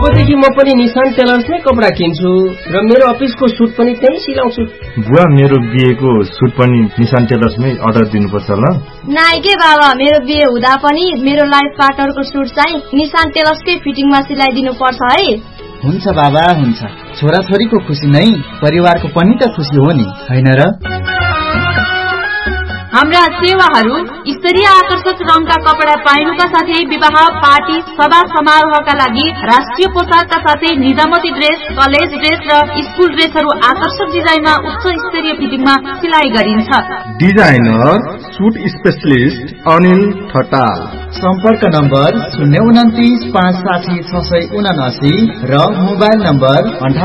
अबदेखि म पनि निशान टेलर्समै कपडा किन्छु र मेरो अफिसको सुट पनि त्यही सिलाउँछु। बुवा मेरो बिहेको सुट पनि निशान टेलर्समै अर्डर दिनुपर्छ ल। नाइ के बाबा, मेरो बिहे हुँदा पनि मेरो लाइफ पार्टनरको सुट चाहिँ निशान टेलर्सकै फिटिङमा सिलाइदिनु पर्छ है। हुन्छ बाबा हुन्छ, छोराछोरीको खुसी नै परिवारको पनि त खुसी हो नि, हैन र? हाम्रा सेवाहरू स्तरीय आकर्षक रङका कपडा पाइनुका साथै विवाह, पार्टी, सभा समारोहका लागि राष्ट्रिय पोसाकका साथै निजामती ड्रेस, कलेज ड्रेस र स्कुल ड्रेसहरू आकर्षक डिजाइनमा उच्च स्तरीय फिटिङमा सिलाइ गरिन्छ। Designer suit specialist Anil Thatal. सम्पर्क नम्बर 029560679 र मोबाइल नम्बर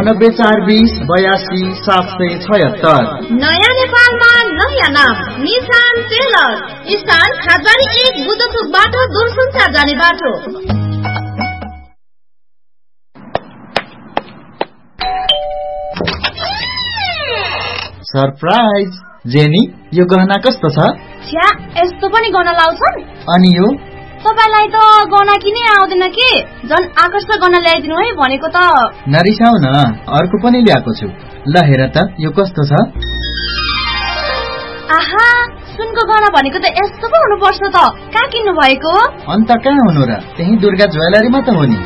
9842082776। नयाँ नेपालमा नयाँ नाम निशान टेलर, स्थान खादबारी 1 बुद्धचोक बाटो, दूरसञ्चार जाने बाटो। सरप्राइज जेनी, यो गहना कस्तो छ? छ्या, यस्तो पनि गहना लाउँछन्? अनि यो तपाईलाई त गहना किनै आउँदैन के? झन् आकर्षक गहना ल्याइदिनु है भनेको त। नरिसाउ न, अर्को पनि ल्याएको छु। ल हेर त यो कस्तो छ? आहा, सुनको गहना भनेको त यस्तो पो हुनुपर्छ त। कहाँ किन्नु भएको? अन्त कहाँ हुनु र, त्यही दुर्गा ज्वेलरीमा त हो नि।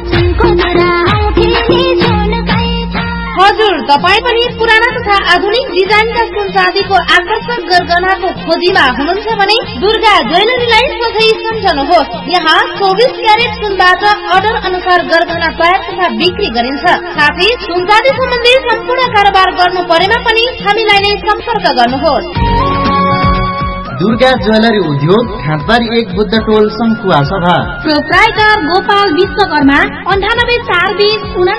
हजुर, तपाईँ पनि पुराना तथा आधुनिक डिजाइनका सुन चाँदीको आकर्षक गरगहनाको खोजीमा हुनुहुन्छ भने दुर्गा ज्वेलरीलाई सोझै सम्झनुहोस्। यहाँ 24 क्यारेट सुनबाट अर्डर अनुसार गरगहना तयार तथा बिक्री गरिन्छ। साथै सुन चाँदी सम्बन्धी सम्पूर्ण कारोबार गर्नु परेमा पनि हामीलाई नै सम्पर्क गर्नुहोस्। दुर्गा ज्वेलरी उद्योग, खादबारी 1 बुद्ध टोल, शङ्खुवा सभा। प्रोप्राइटर गोपाल विश्वकर्मा, 984229।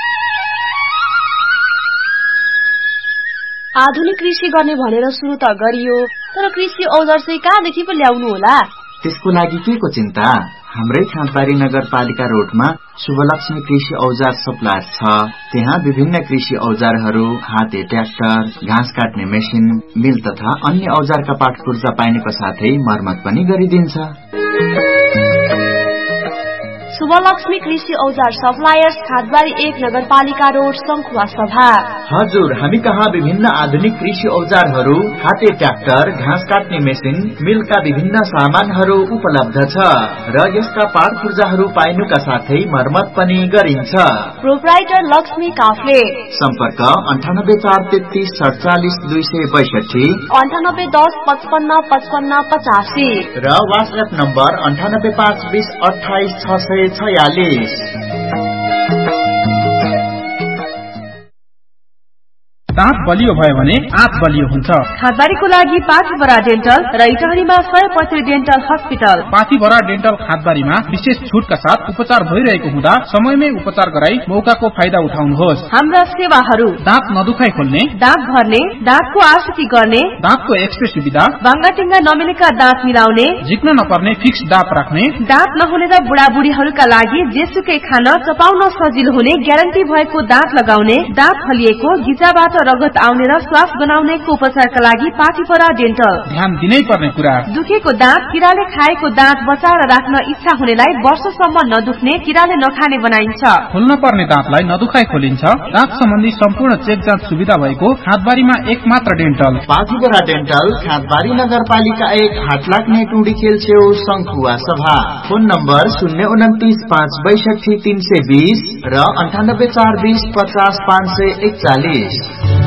आधुनिक कृषि गर्ने भनेर सुरु त गरियो, तर कृषि औजार चाहिँ कहाँदेखि पो ल्याउनु होला? त्यसको लागि के को चिन्ता? हाम्रै खादबारी नगरपालिका रोडमा शुभलक्ष्मी कृषि औजार सप्लायर छ। त्यहाँ विभिन्न कृषि औजारहरू, हाते ट्र्याक्टर, घाँस काट्ने मेसिन, मिल तथा अन्य औजारका पाटपुर्जा पाइनुको साथै मर्मत पनि गरिदिन्छ। शुभलक्ष्मी कृषि औजार सप्लायर्स, खादबारी 1 नगरपालिका रोड, शङ्खुवा सभा। हजुर, हामी कहाँ विभिन्न आधुनिक कृषि औजारहरू, हाते ट्र्याक्टर, घाँस काट्ने मेसिन, मिलका विभिन्न सामानहरू उपलब्ध छ र यसका पाटपुर्जाहरू पाइनुका साथै मर्मत पनि गरिन्छ। प्रोप्राइटर लक्ष्मी काफ्ले। सम्पर्क 9843340262, 9810555585 र व्हाट्सएप नम्बर 9852088646। दाँत बलियो भयो भने आँत बलियो हुन्छ। खादबारीको लागि पाथीभरा डेन्टल र इटहरीमा 100% डेन्टल हस्पिटल। पाथीभरा डेन्टल खादबारीमा विशेष छुटका साथ उपचार भइरहेको हुँदा समयमै उपचार गराई मौकाको फाइदा उठाउनुहोस्। हाम्रा सेवाहरू दाँत नदुखाइ खोल्ने, दाँत भर्ने, दाँतको आकृति गर्ने, दाँतको एक्सरे सुविधा, बाङ्गाटिङ्गा नमिलेका दाँत मिलाउने, झिक्न नपर्ने फिक्स दाँत राख्ने, दाँत नहुने र बुढाबुढीहरूका लागि जेसुकै खान चपाउन सजिलो हुने ग्यारेन्टी भएको दाँत लगाउने, दाँत फलिएको, गिजाबाट रगत आउने र श्वास बनाउनेको उपचारका लागि पाथीभरा डेन्टल। ध्यान दिनै पर्ने कुरा, दुखेको दाँत, किराले खाएको दाँत बचाएर राख्न इच्छा हुनेलाई वर्षसम्म नदुख्ने, किराले नखाने बनाइन्छ। खोल्न पर्ने दाँतलाई नदुखाइ खोलिन्छ। दाँत सम्बन्धी सम्पूर्ण चेक जाँच सुविधा भएको खादबारीमा एकमात्र डेन्टल पाथीभरा डेन्टल, खादबारी नगरपालिका 1, हाटलाग्ने टुडी खेल छेउ, शङ्खुवा सभा। फोन नम्बर 029562320 र 9842050541।